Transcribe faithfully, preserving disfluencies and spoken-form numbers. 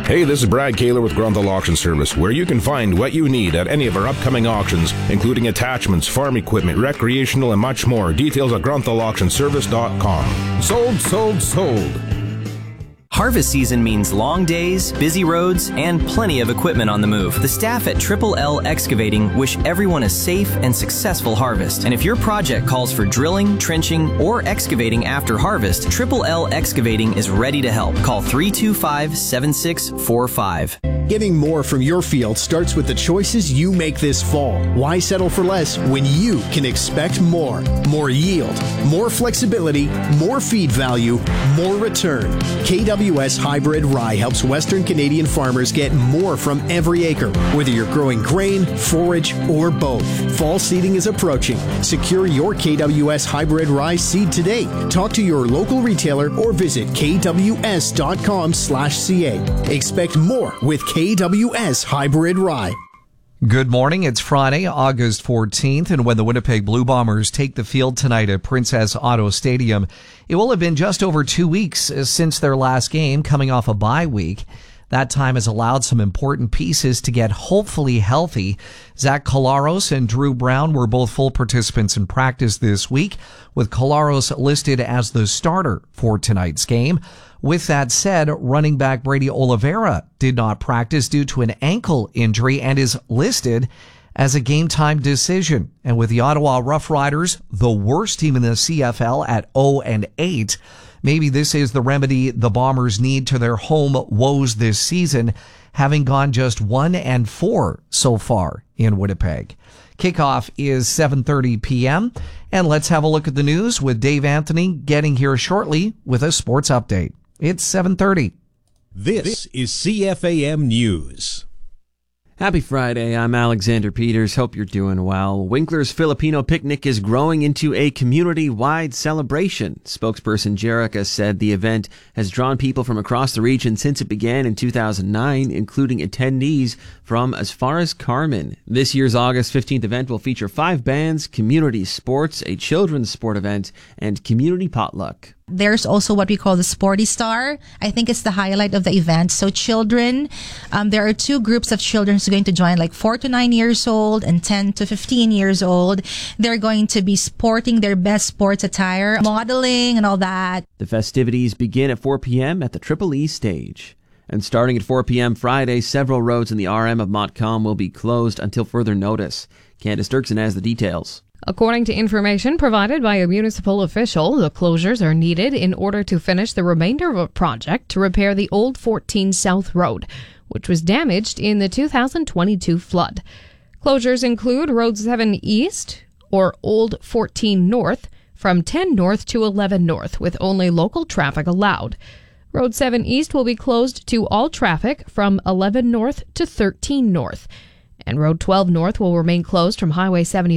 Hey, this is Brad Kaler with Grunthal Auction Service, where you can find what you need at any of our upcoming auctions, including attachments, farm equipment, recreational, and much more. Details at grunthal auction service dot com. Sold, sold, sold. Harvest season means long days, busy roads, and plenty of equipment on the move. The staff at Triple L Excavating wish everyone a safe and successful harvest. And if your project calls for drilling, trenching, or excavating after harvest, Triple L Excavating is ready to help. Call three two five, seven six four five. Getting more from your field starts with the choices you make this fall. Why settle for less when you can expect more? More yield, more flexibility, more feed value, more return. K W S Hybrid Rye helps Western Canadian farmers get more from every acre, whether you're growing grain, forage, or both. Fall seeding is approaching. Secure your K W S Hybrid Rye seed today. Talk to your local retailer or visit k w s dot com slash c a. Expect more with K W S Hybrid Rye. Good morning. It's Friday, August fourteenth, and when the Winnipeg Blue Bombers take the field tonight at Princess Auto Stadium, it will have been just over two weeks since their last game, coming off a bye week. That time has allowed some important pieces to get hopefully healthy. Zach Collaros and Drew Brown were both full participants in practice this week, with Collaros listed as the starter for tonight's game. With that said, running back Brady Oliveira did not practice due to an ankle injury and is listed as a game-time decision. And with the Ottawa Rough Riders, the worst team in the C F L at oh and eight, maybe this is the remedy the Bombers need to their home woes this season, having gone just one and four so far in Winnipeg. Kickoff is seven thirty p.m. And let's have a look at the news with Dave Anthony getting here shortly with a sports update. It's seven thirty. This is C F A M News. Happy Friday. I'm Alexander Peters. Hope you're doing well. Winkler's Filipino Picnic is growing into a community-wide celebration. Spokesperson Jerica said the event has drawn people from across the region since it began in two thousand nine, including attendees from as far as Carmen. This year's August fifteenth event will feature five bands, community sports, a children's sport event, and community potluck. There's also what we call the Sporty Star. I think it's the highlight of the event. So children, um, there are two groups of children who's going to join, like four to nine years old and ten to fifteen years old. They're going to be sporting their best sports attire, modeling and all that. The festivities begin at four p.m. at the Triple E stage. And starting at four p.m. Friday, several roads in the R M of Montcalm will be closed until further notice. Candace Dirksen has the details. According to information provided by a municipal official, the closures are needed in order to finish the remainder of a project to repair the old fourteen South Road, which was damaged in the two thousand twenty-two flood. Closures include Road seven East, or Old fourteen North, from ten North to eleven North, with only local traffic allowed. Road seven East will be closed to all traffic from eleven North to thirteen North, and Road twelve North will remain closed from Highway seventy